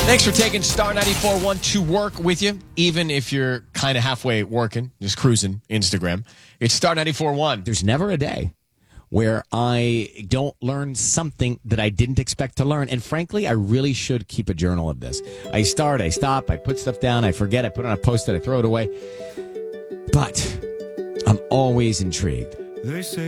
Thanks for taking Star 94.1 to work with you, even if you're kind of halfway working, just cruising Instagram. It's Star 94.1. There's never a day where I don't learn something that I didn't expect to learn. And frankly, I really should keep a journal of this. I start, I stop, I put stuff down, I forget, I put on a post-it, I throw it away. But I'm always intrigued.